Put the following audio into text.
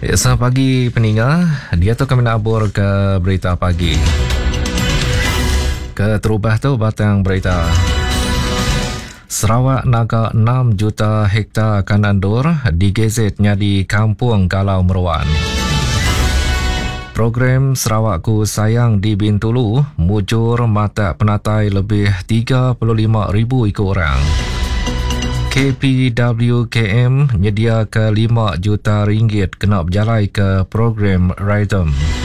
Selamat pagi pendengar. Dia tu kami nak abur ke berita pagi. Keterubah tu batang berita. Sarawak naga 6 juta hektar kanandur digezetnya di Kampung Kalau Meruan. Program Sarawakku Sayang di Bintulu mujur mata penatai lebih 35,000 ikut orang. KPWKM nyedia ke 5 juta ringgit kena berjalai ke program Rhythm.